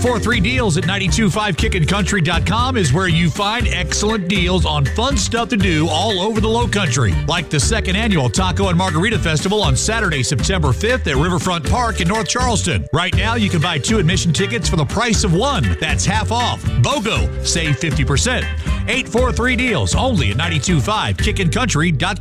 843-DEALS at 925kickincountry.com is where you find excellent deals on fun stuff to do all over the Low Country, like the second annual Taco and Margarita Festival on Saturday, September 5th at Riverfront Park in North Charleston. Right now, you can buy 2 admission tickets for the price of 1. That's half off. BOGO, save 50%. 843-DEALS, only at 925kickincountry.com.